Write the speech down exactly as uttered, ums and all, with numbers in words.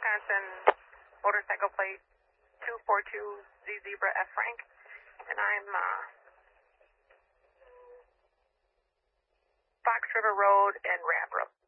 Wisconsin, motorcycle plate two four two Z Zebra F Frank, and I'm uh, Fox River Road and Rab Road.